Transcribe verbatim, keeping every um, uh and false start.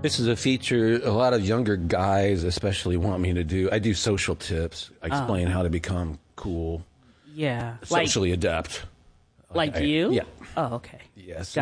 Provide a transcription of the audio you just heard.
This is a feature a lot of younger guys especially want me to do. I do social tips. I explain Oh. how to become cool, Yeah. socially adept. Like I- you? Yeah. Oh, okay. Yes.